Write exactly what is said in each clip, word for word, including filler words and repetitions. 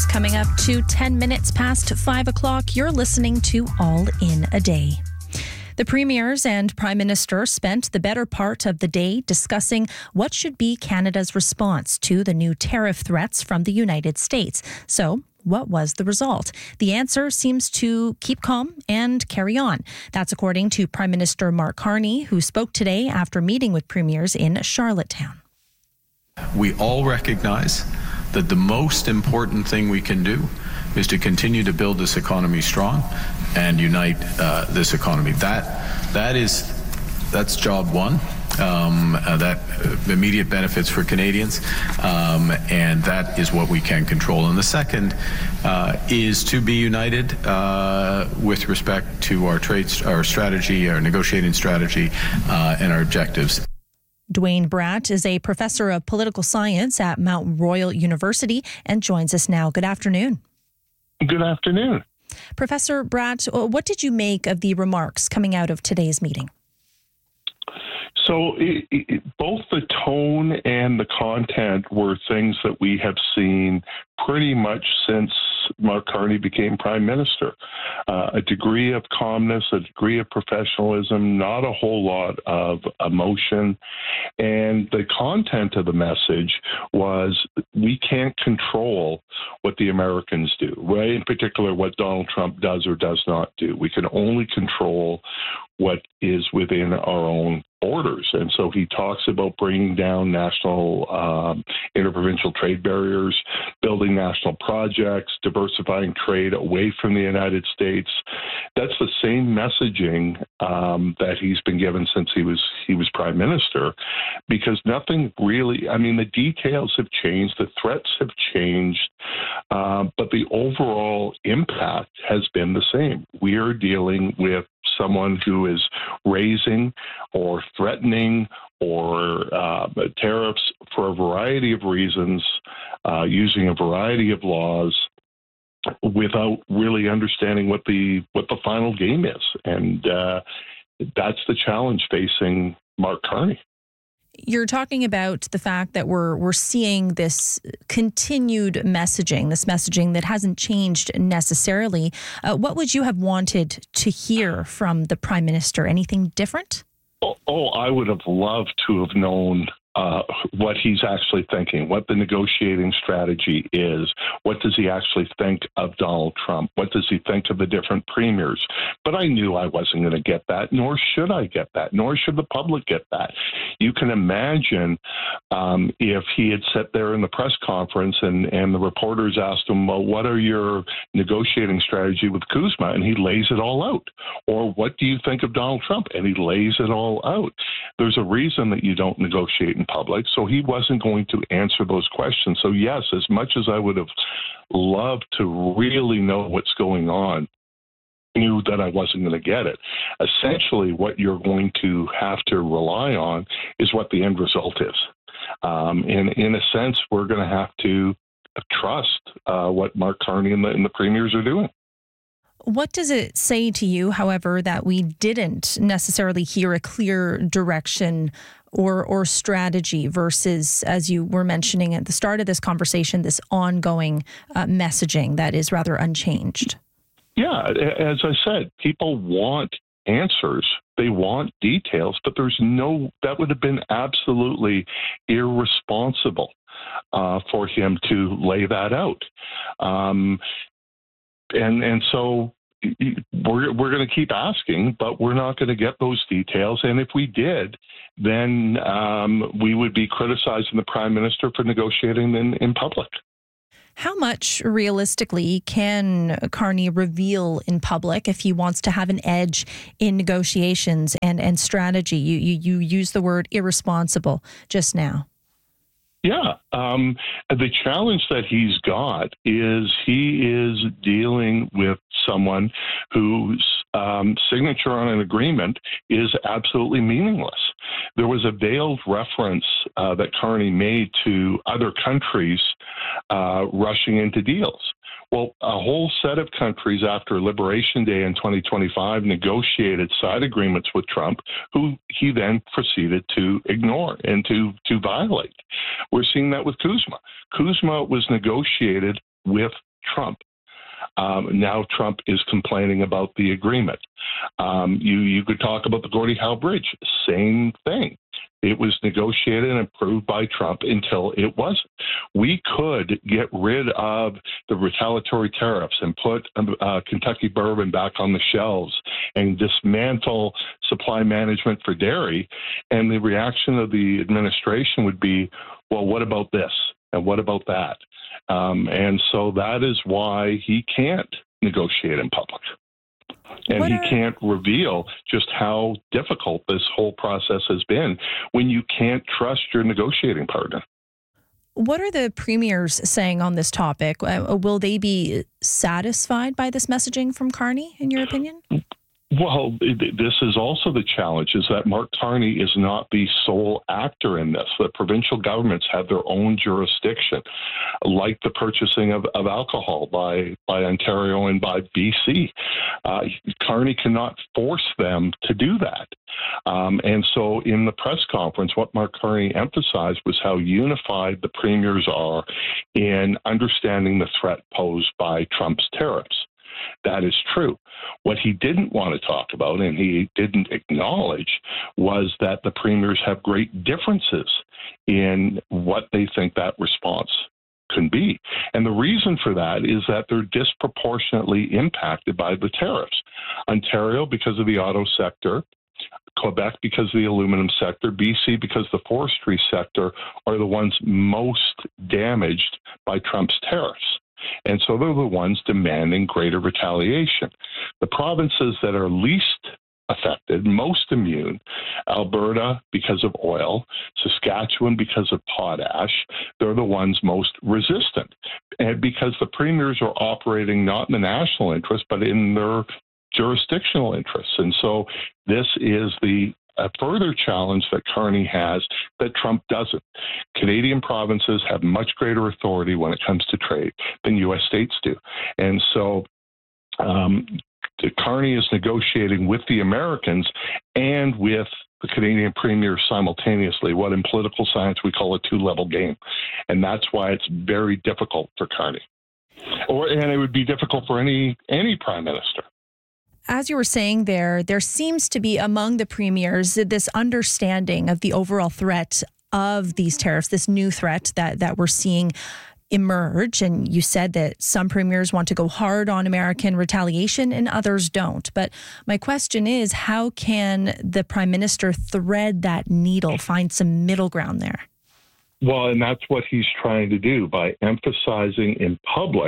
It's coming up to ten minutes past five o'clock. You're listening to All in a Day. The premiers and Prime Minister spent the better part of the day discussing what should be Canada's response to the new tariff threats from the United States. So, what was the result? The answer seems to keep calm and carry on. That's according to Prime Minister Mark Carney, who spoke today after meeting with premiers in Charlottetown. We all recognize that the most important thing we can do is to continue to build this economy strong and unite uh, this economy. That that is that's job one. Um, uh, that uh, immediate benefits for Canadians, um, and that is what we can control. And the second uh, is to be united uh, with respect to our trade, our strategy, our negotiating strategy, uh, and our objectives. Dwayne Bratt is a professor of political science at Mount Royal University and joins us now. Good afternoon. Good afternoon. Professor Bratt, what did you make of the remarks coming out of today's meeting? So it, it, both the tone and the content were things that we have seen pretty much since Mark Carney became Prime Minister. Uh, a degree of calmness, a degree of professionalism, not a whole lot of emotion. And the content of the message was we can't control what the Americans do, right? In particular, what Donald Trump does or does not do. We can only control what is within our own borders. And so he talks about bringing down national um, interprovincial trade barriers, building national projects, diversifying trade away from the United States. That's the same messaging um, that he's been given since he was he was Prime Minister, because nothing really, I mean, the details have changed, the threats have changed, uh, but the overall impact has been the same. We are dealing with someone who is raising or threatening or uh, tariffs for a variety of reasons, uh, using a variety of laws without really understanding what the what the final game is. And uh, that's the challenge facing Mark Carney. You're talking about the fact that we're we're seeing this continued messaging, this messaging that hasn't changed necessarily. Uh, what would you have wanted to hear from the Prime Minister? Anything different? Oh, oh I would have loved to have known uh, what he's actually thinking, what the negotiating strategy is. What does he actually think of Donald Trump? What does he think of the different premiers? But I knew I wasn't going to get that, nor should I get that, nor should the public get that. You can imagine um, if he had sat there in the press conference and, and the reporters asked him, well, what are your negotiating strategy with Kuzma? And he lays it all out. Or what do you think of Donald Trump? And he lays it all out. There's a reason that you don't negotiate in public, so he wasn't going to answer those questions. So yes, as much as I would have loved to really know what's going on, knew that I wasn't going to get it. Essentially, what you're going to have to rely on is what the end result is. Um, and in a sense, we're going to have to trust uh, what Mark Carney and the, and the premiers are doing. What does it say to you, however, that we didn't necessarily hear a clear direction or or strategy versus, as you were mentioning at the start of this conversation, this ongoing uh, messaging that is rather unchanged? Yeah, as I said, people want answers. They want details, but there's no, that would have been absolutely irresponsible uh, for him to lay that out. Um, and, and so we're, we're going to keep asking, but we're not going to get those details. And if we did, then um, we would be criticizing the Prime Minister for negotiating in, in public. How much realistically can Carney reveal in public if he wants to have an edge in negotiations and, and strategy? You, you you use the word irresponsible just now. Yeah. Um, the challenge that he's got is he is dealing with someone whose um, signature on an agreement is absolutely meaningless. There was a veiled reference uh, that Carney made to other countries uh, rushing into deals. Well, a whole set of countries after Liberation Day in twenty twenty-five negotiated side agreements with Trump, who he then proceeded to ignore and to, to violate. We're seeing that with Kuzma. Kuzma was negotiated with Trump. Um, now Trump is complaining about the agreement. Um, you, you could talk about the Gordie Howe Bridge. Same thing. It was negotiated and approved by Trump until it wasn't. We could get rid of the retaliatory tariffs and put uh, Kentucky bourbon back on the shelves and dismantle supply management for dairy. And the reaction of the administration would be, well, what about this? And what about that? Um, and so that is why he can't negotiate in public. And what he are... can't reveal just how difficult this whole process has been when you can't trust your negotiating partner. What are the premiers saying on this topic? Uh, will they be satisfied by this messaging from Carney, in your opinion? Well, this is also the challenge, is that Mark Carney is not the sole actor in this. The provincial governments have their own jurisdiction, like the purchasing of, of alcohol by, by Ontario and by B C. Uh, Carney cannot force them to do that. Um, and so in the press conference, what Mark Carney emphasized was how unified the premiers are in understanding the threat posed by Trump's tariffs. That is true. What he didn't want to talk about, and he didn't acknowledge, was that the premiers have great differences in what they think that response can be. And the reason for that is that they're disproportionately impacted by the tariffs. Ontario, because of the auto sector, Quebec because of the aluminum sector, B C because the forestry sector are the ones most damaged by Trump's tariffs. And so they're the ones demanding greater retaliation. The provinces that are least affected, most immune, Alberta because of oil, Saskatchewan because of potash, they're the ones most resistant. And because the premiers are operating not in the national interest, but in their jurisdictional interests. And so this is the a further challenge that Carney has that Trump doesn't. Canadian provinces have much greater authority when it comes to trade than U S states do. And so um, Carney is negotiating with the Americans and with the Canadian premier simultaneously, what in political science we call a two-level game. And that's why it's very difficult for Carney. Or, and it would be difficult for any any prime minister. As you were saying there, there seems to be among the premiers this understanding of the overall threat of these tariffs, this new threat that, that we're seeing emerge. And you said that some premiers want to go hard on American retaliation and others don't. But my question is, how can the prime minister thread that needle, find some middle ground there? Well, and that's what he's trying to do by emphasizing in public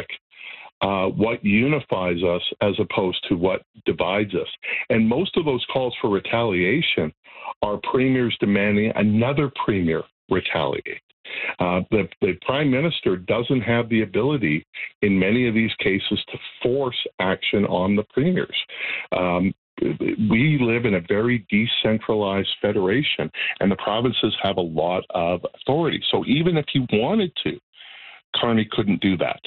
Uh, what unifies us as opposed to what divides us. And most of those calls for retaliation are premiers demanding another premier retaliate. Uh, the, the prime minister doesn't have the ability in many of these cases to force action on the premiers. Um, we live in a very decentralized federation, and the provinces have a lot of authority. So even if he wanted to, Carney couldn't do that.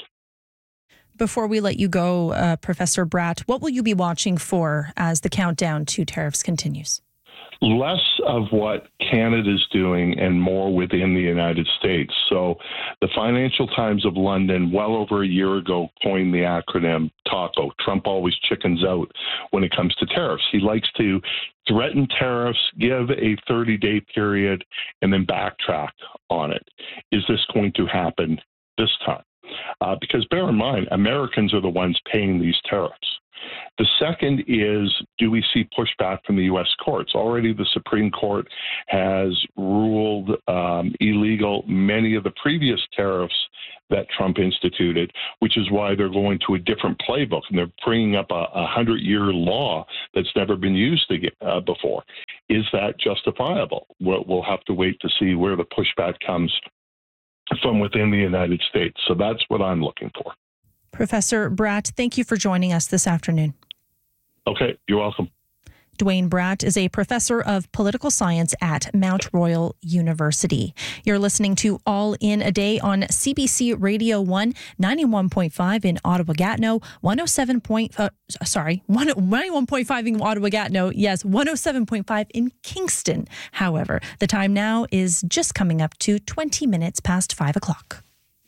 Before we let you go, uh, Professor Bratt, what will you be watching for as the countdown to tariffs continues? Less of what Canada's doing and more within the United States. So the Financial Times of London, well over a year ago, coined the acronym TACO. Trump always chickens out when it comes to tariffs. He likes to threaten tariffs, give a thirty-day period, and then backtrack on it. Is this going to happen this time? Uh, because bear in mind, Americans are the ones paying these tariffs. The second is, do we see pushback from the U S courts? Already the Supreme Court has ruled um, illegal many of the previous tariffs that Trump instituted, which is why they're going to a different playbook, and they're bringing up a hundred-year law that's never been used again, uh, before. Is that justifiable? We'll, we'll have to wait to see where the pushback comes from within the United States. So that's what I'm looking for. Professor Bratt, thank you for joining us this afternoon. Okay, you're welcome. Dwayne Bratt is a professor of political science at Mount Royal University. You're listening to All in a Day on C B C Radio one, ninety-one point five in Ottawa-Gatineau, one oh seven point five, uh, sorry, ninety-one point five in Ottawa-Gatineau, yes, one oh seven point five in Kingston. However, the time now is just coming up to twenty minutes past five o'clock.